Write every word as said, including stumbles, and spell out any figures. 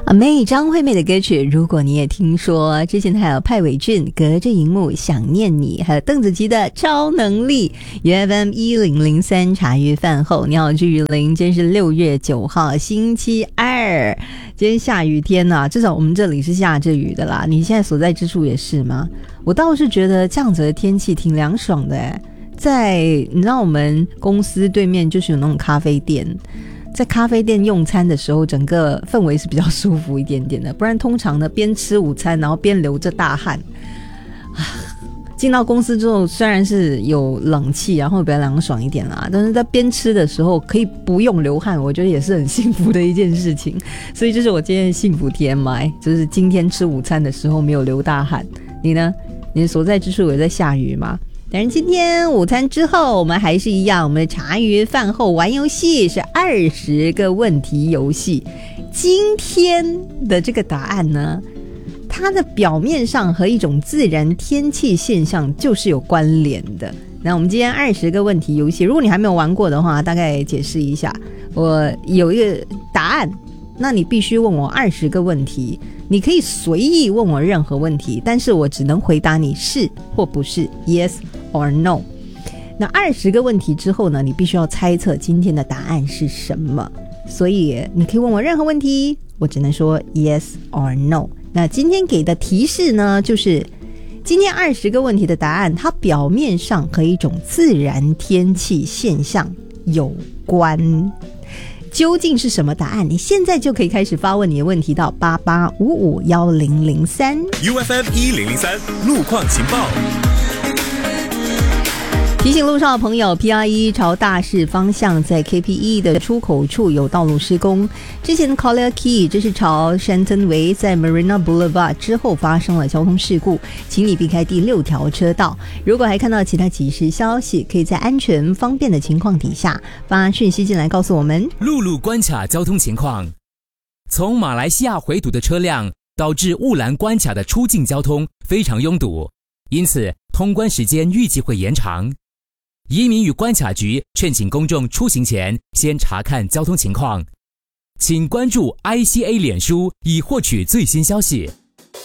阿妹张惠妹的歌曲如果你也听说，之前还有派伟俊隔着荧幕想念你，还有邓紫棋的超能力。 U F M 一零零三茶余饭后，你好，我是雨林，今天是六月九号星期二，今天下雨天啊，至少我们这里是下着雨的啦，你现在所在之处也是吗？我倒是觉得这样子的天气挺凉爽的耶，在你知道我们公司对面就是有那种咖啡店，在咖啡店用餐的时候整个氛围是比较舒服一点点的，不然通常呢边吃午餐然后边流着大汗进到公司之后虽然是有冷气然后比较凉爽一点啦，但是在边吃的时候可以不用流汗，我觉得也是很幸福的一件事情，所以这是我今天的幸福 T M I， 就是今天吃午餐的时候没有流大汗。你呢？你的所在之处有在下雨吗？但是今天午餐之后我们还是一样，我们的茶余饭后玩游戏是二十个问题游戏。今天的这个答案呢，它的表面上和一种自然天气现象就是有关联的。那我们今天二十个问题游戏，如果你还没有玩过的话，大概解释一下，我有一个答案，那你必须问我二十个问题，你可以随意问我任何问题，但是我只能回答你是或不是 Yes or No。 那二十个问题之后呢，你必须要猜测今天的答案是什么，所以你可以问我任何问题，我只能说 Yes or No。 那今天给的提示呢，就是今天二十个问题的答案它表面上和一种自然天气现象有关，究竟是什么答案？你现在就可以开始发问你的问题到八八五五一零零三 U F M 一零零三路况情报。 提醒路上的朋友 P R 一 朝大势方向，在 K P E 的出口处有道路施工。之前的 Collier Key 这是朝 Shenton Way 在 Marina Boulevard 之后发生了交通事故，请你避开第六条车道。如果还看到其他即时消息，可以在安全方便的情况底下发讯息进来告诉我们。 陆路关卡交通情况，从马来西亚回堵的车辆导致雾兰关卡的出境交通非常拥堵，因此通关时间预计会延长。移民与关卡局劝请公众出行前先查看交通情况，请关注 I C A 脸书以获取最新消息。